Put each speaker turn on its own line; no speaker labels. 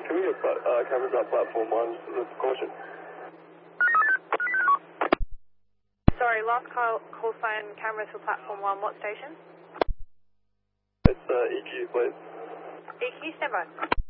can we get cameras on platform 1 with caution?
Sorry, last call sign cameras for platform 1. What station?
It's EQ, please.
EQ, stand by.